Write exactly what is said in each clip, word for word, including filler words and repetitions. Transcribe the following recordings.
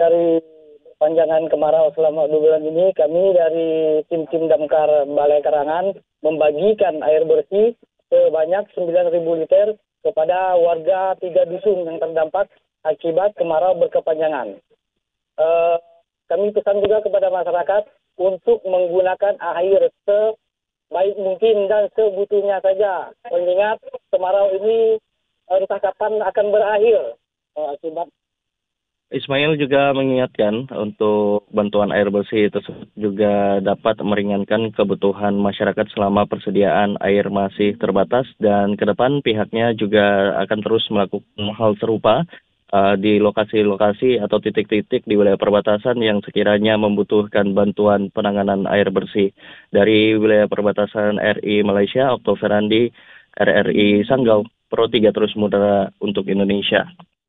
dari panjangan kemarau selama dua bulan ini, kami dari tim-tim damkar Balai Karangan membagikan air bersih sebanyak sembilan ribu liter kepada warga tiga dusun yang terdampak akibat kemarau berkepanjangan. Uh, kami pesan juga kepada masyarakat untuk menggunakan air sebaik mungkin dan sebutuhnya saja. Mengingat kemarau ini entah kapan akan berakhir uh, akibat. Ismail juga mengingatkan untuk bantuan air bersih tersebut juga dapat meringankan kebutuhan masyarakat selama persediaan air masih terbatas, dan ke depan pihaknya juga akan terus melakukan hal serupa uh, di lokasi-lokasi atau titik-titik di wilayah perbatasan yang sekiranya membutuhkan bantuan penanganan air bersih. Dari wilayah perbatasan R I Malaysia, Oktober Randi, R R I Sanggau, Pro tiga Terus Mudara untuk Indonesia.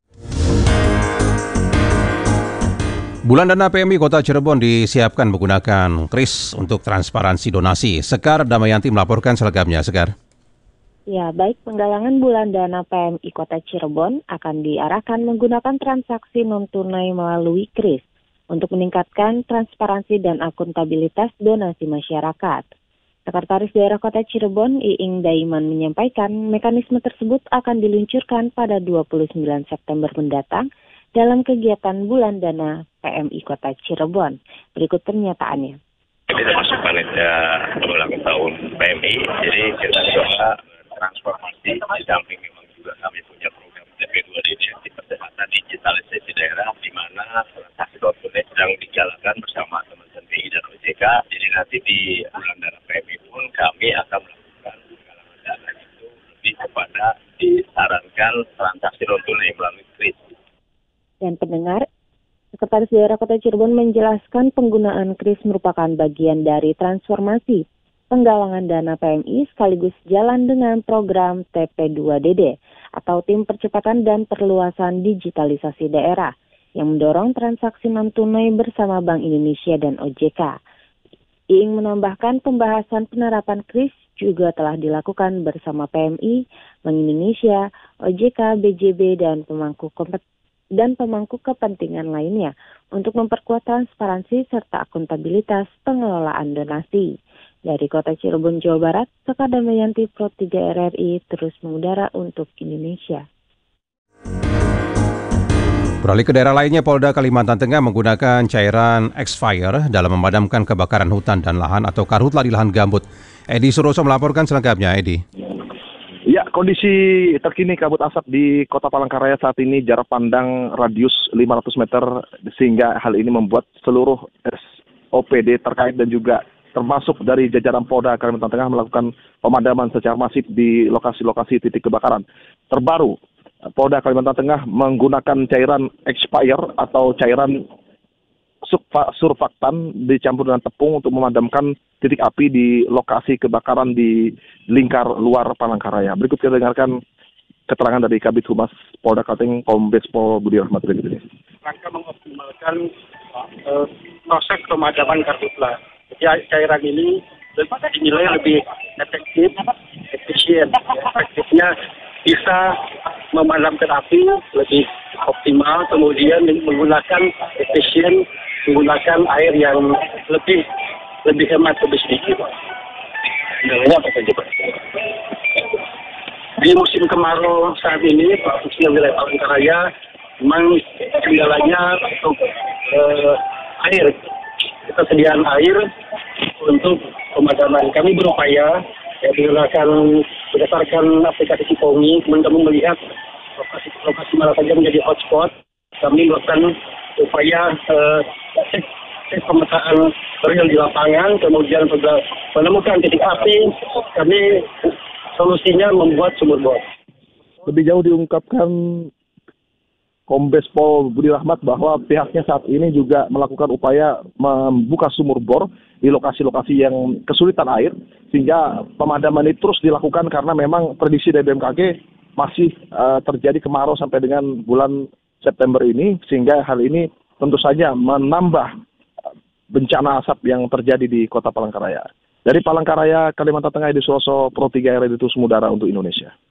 Bulan dana P M I Kota Cirebon disiapkan menggunakan kris untuk transparansi donasi. Sekar Damayanti melaporkan selengkapnya. Sekar. Ya, baik, penggalangan bulan dana P M I Kota Cirebon akan diarahkan menggunakan transaksi non-tunai melalui kris untuk meningkatkan transparansi dan akuntabilitas donasi masyarakat. Sekretaris Daerah Kota Cirebon, Iing Daiman, menyampaikan mekanisme tersebut akan diluncurkan pada dua puluh sembilan September mendatang dalam kegiatan bulan dana P M I Kota Cirebon. Berikut pernyataannya. Kita masuk panitia ulang tahun P M I, jadi kita coba transformasi, di samping memang juga kami punya program T P dua D D di percepatan digitalisasi daerah, di mana transaksi non-tunai sedang dijalankan bersama teman-teman B I dan O J K. Jadi nanti di bulan dana P M I pun kami akan melakukan penggalangan dana itu lebih kepada disarankan transaksi non-tunai melalui kris. Dan pendengar, Sekretaris Daerah Kota Cirebon menjelaskan penggunaan kris merupakan bagian dari transformasi penggalangan dana P M I sekaligus jalan dengan program T P dua D D atau Tim Percepatan dan Perluasan Digitalisasi Daerah yang mendorong transaksi non-tunai bersama Bank Indonesia dan O J K. Iing menambahkan pembahasan penerapan kris juga telah dilakukan bersama P M I, Bank Indonesia, O J K, B J B, dan pemangku kompeten dan pemangku kepentingan lainnya untuk memperkuat transparansi serta akuntabilitas pengelolaan donasi. Dari Kota Cirebon, Jawa Barat, Sekar Damayanti, Pro tiga R R I, terus mengudara untuk Indonesia. Beralih ke daerah lainnya, Polda Kalimantan Tengah menggunakan cairan X-Fire dalam memadamkan kebakaran hutan dan lahan atau karhutla di lahan gambut. Edi Suroso melaporkan selengkapnya, Edi. Ya, kondisi terkini kabut asap di Kota Palangkaraya saat ini jarak pandang radius lima ratus meter, sehingga hal ini membuat seluruh S O P D terkait dan juga termasuk dari jajaran Polda Kalimantan Tengah melakukan pemadaman secara masif di lokasi-lokasi titik kebakaran. Terbaru, Polda Kalimantan Tengah menggunakan cairan X-Fire atau cairan surfaktan dicampur dengan tepung untuk memadamkan titik api di lokasi kebakaran di lingkar luar Palangkaraya. Berikut kita dengarkan keterangan dari Kabid Humas Polda Kalteng, Kombes Pol Budi Rahmat ini. Rangka mengoptimalkan uh, proses pemadaman karhutla. Jadi cairan ini dinilai lebih efektif, efisien. Efektifnya bisa memadamkan api lebih optimal, kemudian menggunakan efisien, menggunakan air yang lebih lebih hemat, lebih sedikit. Kendalanya apa saja, Pak? Di musim kemarau saat ini, khususnya wilayah Palangkaraya, memang kendalanya untuk uh, air. Ketersediaan air untuk pemadaman. Kami berupaya ya, menggunakan berdasarkan aplikasi Sipomi, teman-teman melihat lokasi-lokasi mana saja menjadi hotspot. Kami melakukan upaya uh, cek, cek pemetaan real di lapangan, kemudian sudah menemukan titik api, kami solusinya membuat sumur bor. Lebih jauh diungkapkan Kombes Pol Budi Rahmat bahwa pihaknya saat ini juga melakukan upaya membuka sumur bor di lokasi-lokasi yang kesulitan air, sehingga pemadaman ini terus dilakukan karena memang prediksi dari B M K G masih uh, terjadi kemarau sampai dengan bulan September ini, sehingga hal ini tentu saja menambah bencana asap yang terjadi di Kota Palangkaraya. Dari Palangkaraya, Kalimantan Tengah, Edi Suroso, Pro tiga R R I Terus Mudara untuk Indonesia.